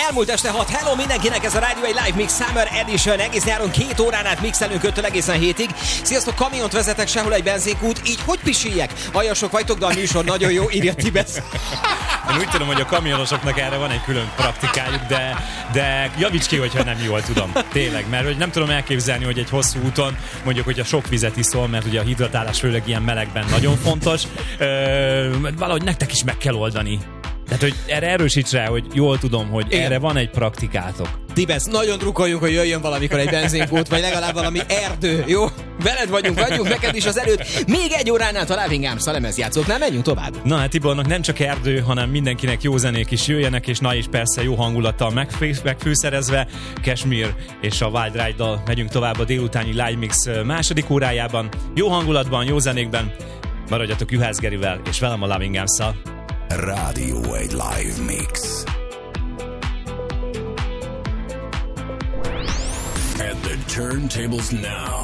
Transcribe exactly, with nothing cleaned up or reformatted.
Elmúlt este hat. Hello mindenkinek, ez a rádió egy Live Mix Summer Edition. Egész nyáron két órán át mixelünk öttől egészen hétig. Sziasztok, kamiont vezetek, sehol egy benzinkút, így hogy pisiljek? Aljasok vagytok, de a műsor nagyon jó, írja Tibesz. Én úgy tudom, hogy a kamionosoknak erre van egy külön praktikájuk, de, de javíts ki, hogyha nem jól tudom. Tényleg, mert hogy nem tudom elképzelni, hogy egy hosszú úton, mondjuk, hogy a sok vizet iszol, mert ugye a hidratálás főleg ilyen melegben nagyon fontos, ö, valahogy nektek is meg kell oldani. Tehát, hogy erre erősíts rá, hogy jól tudom, hogy igen, erre van egy praktikátok. Tibesz, nagyon drukkoljunk, hogy jöjjön valamikor egy benzinkút, vagy legalább valami erdő, jó? Veled vagyunk, vagyunk, neked is az előtt. Még egy órán át a Loving Arms a lemezjátszóknál, menjünk tovább. Na hát Tibornak nem csak erdő, hanem mindenkinek jó zenék is jöjjenek, és na is persze jó hangulattal megfő, megfűszerezve. Kashmir és a Wild Ride-dal megyünk tovább a délutáni Live Mix második órájában. Jó hangulatban, jó zenékben. Maradjatok Juhász Gerivel és velem a Loving Arms-szal. Rádió egy Live Mix. At the turntables now,